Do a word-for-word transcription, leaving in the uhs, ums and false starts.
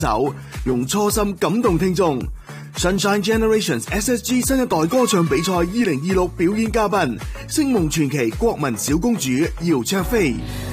手，用初心感動聽眾。Sunshine Generations S S G 新一代歌唱比賽二零二六表演嘉賓，星夢傳奇國民小公主姚焯菲。